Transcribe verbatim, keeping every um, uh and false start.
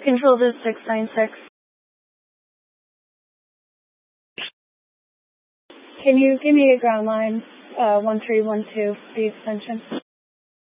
Control to six nine six. Can you give me a ground line, uh, one three one two, the extension?